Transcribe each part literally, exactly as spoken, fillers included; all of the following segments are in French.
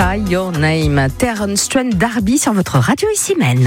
ça, Your Name. Terence Trent D'Arby sur votre radio ici Maine.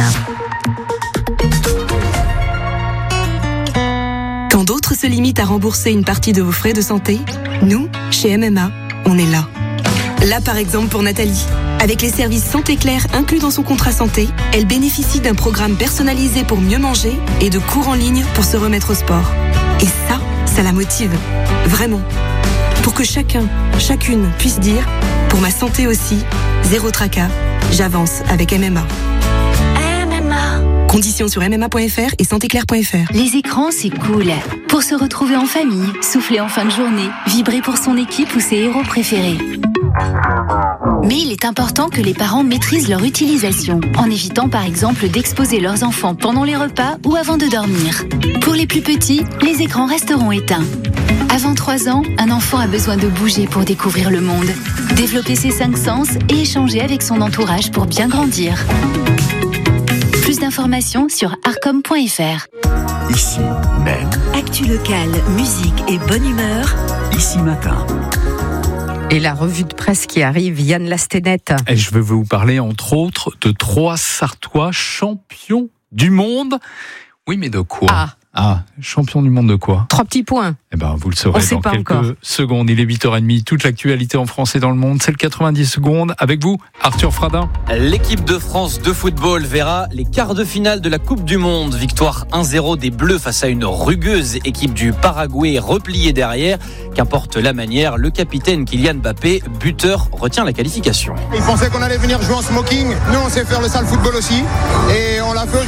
Quand d'autres se limitent à rembourser une partie de vos frais de santé, nous, chez M M A, on est là. Là, par exemple, pour Nathalie. Avec les services Santé Claire inclus dans son contrat santé, elle bénéficie d'un programme personnalisé pour mieux manger et de cours en ligne pour se remettre au sport. Et ça, ça la motive. Vraiment. Pour que chacun, chacune puisse dire « Pour ma santé aussi, zéro tracas, j'avance avec M M A ». M M A. Conditions sur m m a point f r et santé claire point f r. Les écrans, c'est cool. Pour se retrouver en famille, souffler en fin de journée, vibrer pour son équipe ou ses héros préférés. Mais il est important que les parents maîtrisent leur utilisation, en évitant par exemple d'exposer leurs enfants pendant les repas ou avant de dormir. Pour les plus petits, les écrans resteront éteints. Avant trois ans, un enfant a besoin de bouger pour découvrir le monde, développer ses cinq sens et échanger avec son entourage pour bien grandir. Plus d'informations sur arcom point f r. Ici, Maine. Actu locale, musique et bonne humeur. Ici matin. Et la revue de presse qui arrive, Yann Lastenet. Et je vais vous parler entre autres de trois Sartois champions du monde. Oui, mais de quoi ? Ah. Ah, champion du monde de quoi ? Trois petits points. Eh ben, vous le saurez On dans pas quelques encore. secondes. Il est huit heures trente. Toute l'actualité en France et dans le monde, c'est le quatre-vingt-dix secondes. Avec vous, Arthur Fradin. L'équipe de France de football verra les quarts de finale de la Coupe du Monde. Victoire un zéro des Bleus face à une rugueuse équipe du Paraguay repliée derrière. Qu'importe la manière, le capitaine Kylian Mbappé, buteur, retient la qualification. Ils pensaient qu'on allait venir jouer en smoking. Nous, on sait faire le sale football aussi. Et on l'a fait.